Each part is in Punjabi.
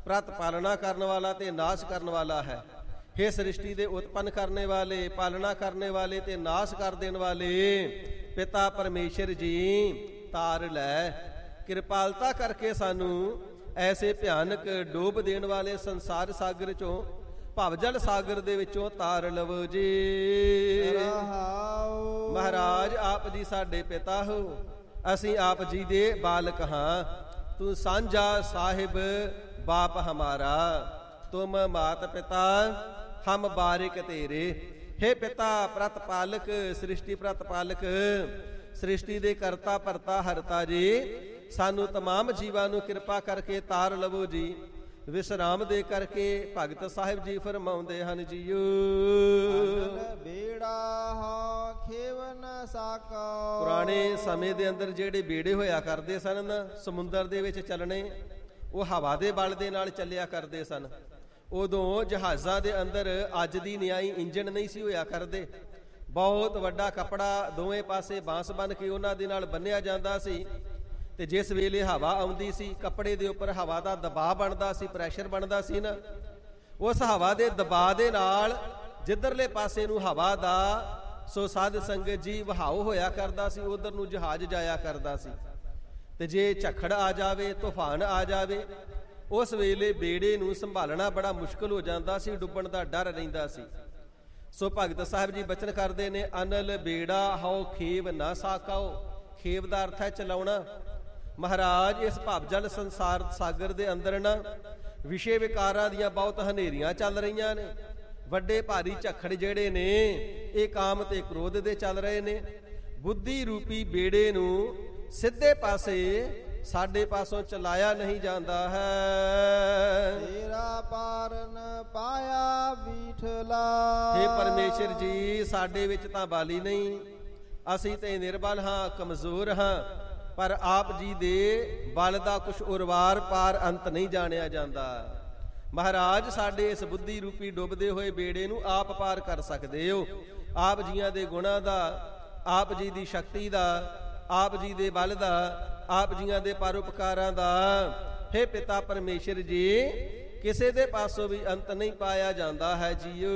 ਪ੍ਰਤ ਪਾਲਣਾ ਕਰਨ ਵਾਲਾ ਤੇ ਨਾਸ਼ ਕਰਨ ਵਾਲਾ ਹੈ। हे ਸ੍ਰਿਸ਼ਟੀ ਦੇ ਉਤਪੰਨ ਕਰਨੇ ਵਾਲੇ, ਪਾਲਣਾ ਕਰਨੇ ਵਾਲੇ ਤੇ ਨਾਸ਼ ਕਰ ਦੇਣ ਵਾਲੇ ਪਿਤਾ ਪਰਮੇਸ਼ਰ ਜੀ, ਤਾਰ ਲੈ, ਕਿਰਪਾਲਤਾ ਕਰਕੇ ਸਾਨੂੰ ਐਸੇ ਭਿਆਨਕ ਡੋਬ ਦੇਣ ਵਾਲੇ ਸੰਸਾਰ ਸਾਗਰ ਚੋਂ, ਭਵਜਲ ਸਾਗਰ ਦੇ ਵਿੱਚੋਂ ਤਾਰ ਲਵੋ ਜੀ। ਮਹਾਰਾਜ ਆਪ ਜੀ ਸਾਡੇ ਪਿਤਾ ਹੋ, ਅਸੀਂ ਆਪ ਜੀ ਦੇ ਬਾਲਕ ਹਾਂ। ਤੂੰ ਸਾਂਝਾ ਸਾਹਿਬ ਬਾਪ ਹਮਾਰਾ, ਤੁਮ ਮਾਤ ਪਿਤਾ ਹਮ ਬਾਰਿਕ ਤੇਰੇ। हे ਪਿਤਾ ਪ੍ਰਤਪਾਲਕ, ਸ੍ਰਿਸ਼ਟੀ ਪ੍ਰਤਪਾਲਕ, ਸ੍ਰਿਸ਼ਟੀ ਦੇ ਕਰਤਾ ਭਰਤਾ ਹਰਤਾ ਜੀ, ਸਾਨੂੰ ਤਮਾਮ ਜੀਵਾਂ ਨੂੰ ਕਿਰਪਾ ਕਰਕੇ ਤਾਰ ਲਵੋ ਜੀ। ਵਿਸਰਾਮ ਦੇ ਕਰਕੇ ਭਗਤ ਸਾਹਿਬ ਜੀ ਫਰਮਾਉਂਦੇ ਹਨ ਜੀਓ, ਬੇੜਾ ਹਾ ਖੇਵਨ ਸਾਕਾ। ਪੁਰਾਣੇ ਸਮੇਂ ਦੇ ਅੰਦਰ ਜਿਹੜੇ ਬੇੜੇ ਹੋਇਆ ਕਰਦੇ ਸਨ ਨਾ, ਸਮੁੰਦਰ ਦੇ ਵਿੱਚ ਚੱਲਣੇ, ਉਹ ਹਵਾ ਦੇ ਬਲ ਦੇ ਨਾਲ ਚੱਲਿਆ ਕਰਦੇ ਸਨ। ਉਦੋਂ ਜਹਾਜ਼ਾਂ ਦੇ ਅੰਦਰ ਅੱਜ ਦੀ ਨਿਆਈ ਇੰਜਣ ਨਹੀਂ ਸੀ ਹੋਇਆ ਕਰਦੇ। ਬਹੁਤ ਵੱਡਾ ਕੱਪੜਾ ਦੋਵੇਂ ਪਾਸੇ ਬਾਂਸ ਬੰਨ ਕੇ ਉਹਨਾਂ ਦੇ ਨਾਲ ਬੰਨਿਆ ਜਾਂਦਾ ਸੀ, ਤੇ ਜਿਸ ਵੇਲੇ ਹਵਾ ਆਉਂਦੀ ਸੀ, ਕੱਪੜੇ ਦੇ ਉੱਪਰ ਹਵਾ ਦਾ ਦਬਾਅ ਬਣਦਾ ਸੀ, ਪ੍ਰੈਸ਼ਰ ਬਣਦਾ ਸੀ ਨਾ, ਉਸ ਹਵਾ ਦੇ ਦਬਾਅ ਦੇ ਨਾਲ ਜਿੱਧਰਲੇ ਪਾਸੇ ਨੂੰ ਹਵਾ ਦਾ ਸੋ ਸਾਧ ਸੰਗਤ ਜੀ ਵਹਾਓ ਹੋਇਆ ਕਰਦਾ ਸੀ, ਉਧਰ ਨੂੰ ਜਹਾਜ਼ ਜਾਇਆ ਕਰਦਾ ਸੀ। ਤੇ ਜੇ ਝੱਖੜ ਆ ਜਾਵੇ, ਤੂਫਾਨ ਆ ਜਾਵੇ, ਉਸ ਵੇਲੇ ਬੇੜੇ ਨੂੰ ਸੰਭਾਲਣਾ ਬੜਾ ਮੁਸ਼ਕਲ ਹੋ ਜਾਂਦਾ ਸੀ, ਡੁੱਬਣ ਦਾ ਡਰ ਰਹਿੰਦਾ ਸੀ। ਸੋ ਭਗਤ ਸਾਹਿਬ ਜੀ ਬਚਨ ਕਰਦੇ ਨੇ, ਅਨਲ ਬੇੜਾ ਹਉ ਖੇਵ ਨਾ ਸਾਕਾਓ। ਖੇਵ ਦਾ ਅਰਥ ਹੈ ਚਲਾਉਣਾ। ਮਹਾਰਾਜ ਇਸ ਭਵਜਲ ਸੰਸਾਰ ਸਾਗਰ ਦੇ ਅੰਦਰ ਨਾ ਵਿਸ਼ੇ ਵਿਕਾਰਾਂ ਦੀਆਂ ਬਹੁਤ ਹਨੇਰੀਆਂ ਚੱਲ ਰਹੀਆਂ ਨੇ। ਵੱਡੇ ਭਾਰੀ ਝੱਖੜ ਜਿਹੜੇ ਨੇ ਇਹ ਕਾਮ ਤੇ ਕ੍ਰੋਧ ਦੇ ਚੱਲ ਰਹੇ ਨੇ। ਬੁੱਧੀ ਰੂਪੀ ਬੇੜੇ ਨੂੰ ਸਿੱਧੇ ਪਾਸੇ ਸਾਡੇ ਪਾਸੋਂ ਚਲਾਇਆ ਨਹੀਂ ਜਾਂਦਾ ਹੈ। ਤੇਰਾ ਪਾਰਨ ਪਾਇਆ ਬੀਠਲਾ। हे ਪਰਮੇਸ਼ਰ ਜੀ, ਸਾਡੇ ਵਿੱਚ ਤਾਂ ਬਾਲੀ ਨਹੀਂ, ਅਸੀਂ ਤੇ ਨਿਰਬਲ ਹਾਂ, ਕਮਜ਼ੋਰ ਹਾਂ, ਪਰ ਆਪ ਜੀ ਦੇ ਬਲ ਦਾ ਕੁਛ ਉਰਵਾਰ ਪਾਰ ਅੰਤ ਨਹੀਂ ਜਾਣਿਆ ਜਾਂਦਾ। ਮਹਾਰਾਜ ਸਾਡੇ ਇਸ ਬੁੱਧੀ ਰੂਪੀ ਡੁੱਬਦੇ ਹੋਏ ਬੇੜੇ ਨੂੰ ਆਪ ਪਾਰ ਕਰ ਸਕਦੇ ਹੋ। ਆਪ ਜੀਆਂ ਦੇ ਗੁਣਾਂ ਦਾ, ਆਪ ਜੀ ਦੀ ਸ਼ਕਤੀ ਦਾ, ਆਪ ਜੀ ਦੇ ਬਲ ਦਾ, ਆਪ ਜੀਆਂ ਦੇ ਪਰਉਪਕਾਰਾਂ ਦਾ हे ਪਿਤਾ ਪਰਮੇਸ਼ਰ ਜੀ, ਕਿਸੇ ਦੇ ਪਾਸੋਂ ਵੀ ਅੰਤ ਨਹੀਂ ਪਾਇਆ ਜਾਂਦਾ ਹੈ ਜੀਓ।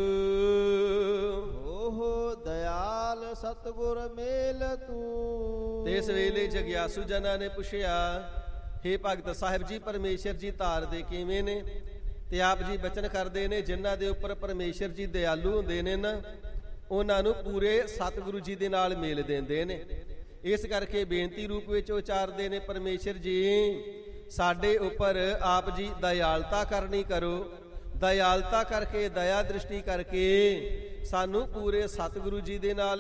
ਓਹ ਦਇਆਲ ਸਤਿਗੁਰ ਮੇਲ ਤੂੰ। ਤੇ ਇਸ ਵੇਲੇ ਜਗਿਆਸੂ ਜਨਾਂ ਨੇ ਪੁੱਛਿਆ, हे ਭਗਤ ਸਾਹਿਬ ਜੀ, ਪਰਮੇਸ਼ਰ ਜੀ ਧਾਰ ਦੇ ਕਿਵੇਂ ਨੇ? ਤੇ ਆਪ ਜੀ ਬਚਨ ਕਰਦੇ ਨੇ, ਜਿਨ੍ਹਾਂ ਦੇ ਉੱਪਰ ਪਰਮੇਸ਼ਰ ਜੀ ਦਇਆਲੂ ਹੁੰਦੇ ਨੇ ਨਾ, ਉਹਨਾਂ ਨੂੰ ਪੂਰੇ ਸਤਿਗੁਰੂ ਜੀ ਦੇ ਨਾਲ ਮੇਲ ਦਿੰਦੇ ਨੇ। ਇਸ ਕਰਕੇ ਬੇਨਤੀ ਰੂਪ ਵਿੱਚ ਉਚਾਰਦੇ ਨੇ, ਪਰਮੇਸ਼ਰ ਜੀ ਸਾਡੇ ਉੱਪਰ ਆਪ ਜੀ ਦਇਆਲਤਾ ਕਰਨੀ ਕਰੋ। ਦਇਆਲਤਾ ਕਰਕੇ, ਦਇਆ ਦ੍ਰਿਸ਼ਟੀ ਕਰਕੇ ਸਾਨੂੰ ਪੂਰੇ ਸਤਿਗੁਰੂ ਜੀ ਦੇ ਨਾਲ